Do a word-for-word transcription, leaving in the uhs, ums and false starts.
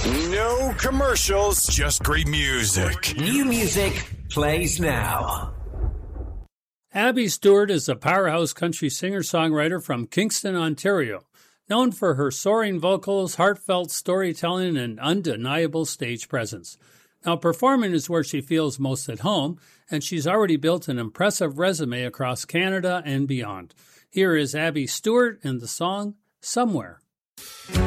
No commercials, just great music. New music plays now. Abby Stewart is a powerhouse country singer-songwriter from Kingston, Ontario, known for her soaring vocals, heartfelt storytelling, and undeniable stage presence. Now, performing is where she feels most at home, and she's already built an impressive resume across Canada and beyond. Here is Abby Stewart and the song Somewhere.